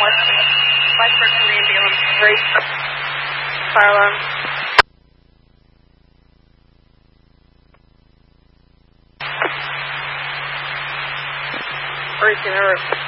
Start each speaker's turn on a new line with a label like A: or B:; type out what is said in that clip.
A: Westbrook from the ambulance. Great. Fire alarm. Breaking earth.